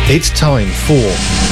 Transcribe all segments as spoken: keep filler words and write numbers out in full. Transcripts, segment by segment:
It's time for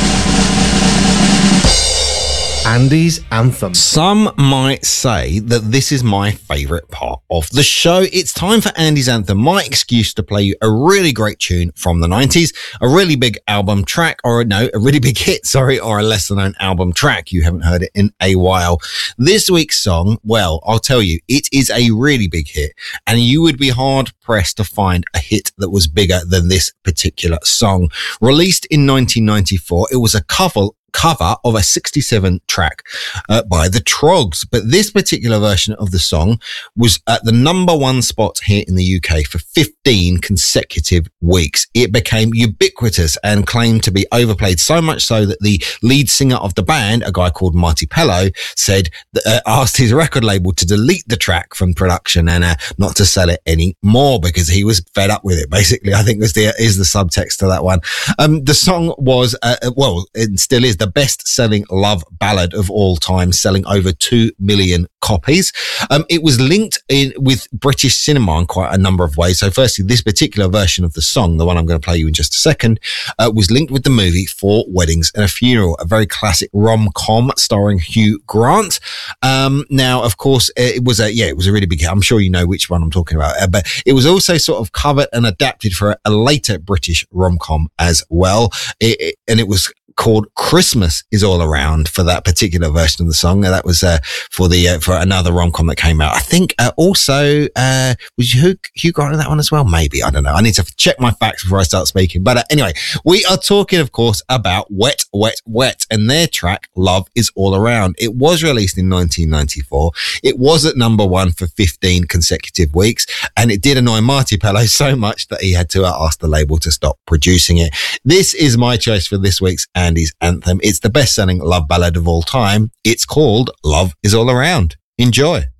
Andy's Anthem. Some might say that this is my favourite part of the show. It's time for Andy's Anthem, my excuse to play you a really great tune from the nineties, a really big album track, or no, a really big hit, sorry, or a lesser known album track. You haven't heard it in a while. This week's song, well, I'll tell you, it is a really big hit, and you would be hard pressed to find a hit that was bigger than this particular song. Released in nineteen ninety-four, it was a cover cover of a sixty-seven track uh, by the Troggs. But this particular version of the song was at the number one spot here in the U K for fifteen consecutive weeks. It became ubiquitous and claimed to be overplayed, so much so that the lead singer of the band, a guy called Marty Pellow, said that, uh, asked his record label to delete the track from production and uh, not to sell it anymore because he was fed up with it. Basically, I think was the is the subtext to that one. Um, the song was uh, well, it still is the best-selling love ballad of all time, selling over two million copies. Um, it was linked in with British cinema in quite a number of ways. So firstly, this particular version of the song, the one I'm going to play you in just a second, uh, was linked with the movie Four Weddings and a Funeral, a very classic rom-com starring Hugh Grant. Um, now, of course, it was a, yeah, it was a really big hit. I'm sure you know which one I'm talking about, uh, but it was also sort of covered and adapted for a, a later British rom-com as well. It, it, and it was called Christmas Is All Around for that particular version of the song. That was uh, for the uh, for another rom-com that came out. I think uh, also uh, was Hugh, Hugh Grant in that one as well? Maybe, I don't know. I need to check my facts before I start speaking. But uh, anyway, we are talking, of course, about Wet, Wet, Wet and their track Love Is All Around. It was released in nineteen ninety-four. It was at number one for fifteen consecutive weeks, and it did annoy Marty Pellow so much that he had to uh, ask the label to stop producing it. This is my choice for this week's Andy's Anthem. It's the best-selling love ballad of all time. It's called Love Is All Around. Enjoy.